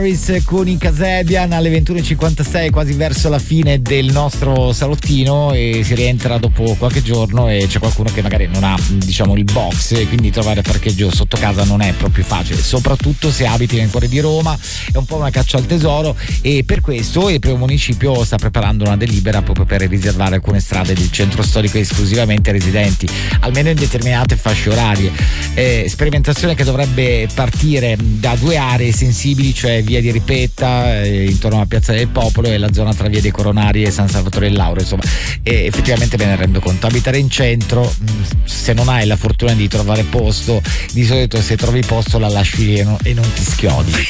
Harris con i Kasabian alle 21:56, quasi verso la fine del nostro salottino, e si rientra dopo qualche giorno e c'è qualcuno che magari non ha, diciamo, il box, e quindi trovare parcheggio sotto casa non è proprio facile, soprattutto se abiti nel cuore di Roma. È un po' una caccia al tesoro, e per questo il primo municipio sta preparando una delibera proprio per riservare alcune strade del centro storico esclusivamente ai residenti, almeno in determinate fasce orarie. Sperimentazione che dovrebbe partire da due aree sensibili, cioè via di Ripetta, intorno alla Piazza del Popolo, e la zona tra via dei Coronari e San Salvatore del Lauro. Insomma, effettivamente me ne rendo conto, abitare in centro, se non hai la fortuna di trovare posto, di solito se trovi posto la lasci e non ti schiodi.